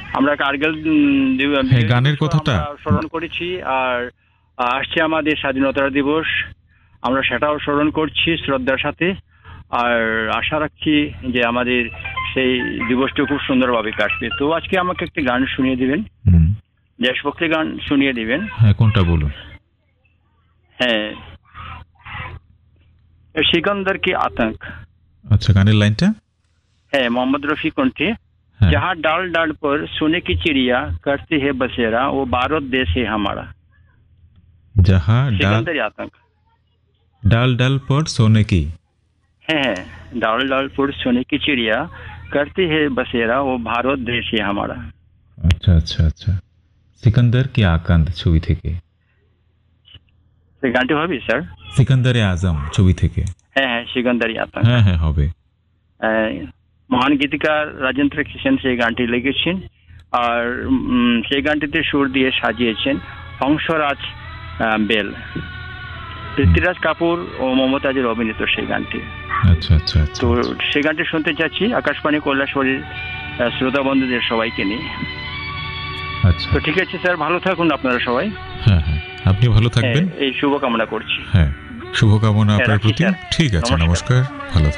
আমরা কার্গিল হ্যাঁ, গানের কথাটা স্মরণ করেছি, আর আসছে আমাদের স্বাধীনতা দিবস, আমরা সেটাও স্মরণ করছি শ্রদ্ধার সাথে। আর আশা রাখছি যে আমাদের সেই দিবসটা খুব সুন্দরভাবে কাটবে। তো আজকে আমাকে একটি গান শুনিয়ে দিবেন, দেশভক্তি গান শুনিয়ে দিবেন। হ্যাঁ, কোনটা বলুন? হ্যাঁ, सिकंदर की आतंक। আচ্ছা, গানের লাইনটা? है मोहम्मद रफी कण्ठे। হ্যাঁ। जहाँ डाल डाल पर सोने की चिड़िया करती है बसेरा, वो भारत देश है हमारा। जहाँ सिकंदर की आतंक। डाल डाल पर सोने की। है डाल डाल पर सोने की चिड़िया करती है बसेरा, वो भारत देश है हमारा। আচ্ছা আচ্ছা আচ্ছা, সিকান্দার কি আকান্ত ছবি থেকে। গানটি হবে স্যার? সিকান্দারে আজম ছবি থেকে। হ্যাঁ, সিকান্দার की आतंक। হ্যাঁ হ্যাঁ, হবে। মহান গীতিকার রাজেন্দ্র কিষেন সেই গানটি লিখেছেন, আর সেই গানটিতে সুর দিয়ে সাজিয়েছেন হংসরাজ বেল। পৃথ্বীরাজ কাপুর ও মমতাজের অভিনীত সেই গানটি। আচ্ছা আচ্ছা আচ্ছা। তো সেই গানটি শুনতে চাচ্ছি আকাশবাণী কৈলাসহরীর শ্রোতা বন্ধুদের সবাইকে নিয়ে। আচ্ছা, তো ঠিক আছে স্যার, ভালো থাকুন আপনারা সবাই। হ্যাঁ হ্যাঁ, আপনি ভালো থাকবেন। এই শুভকামনা করছি। হ্যাঁ, শুভকামনা আপনার রাখি প্রতি। স্যার। ঠিক আছে, নমস্কার। নমস্কার, ভালো থাকবেন।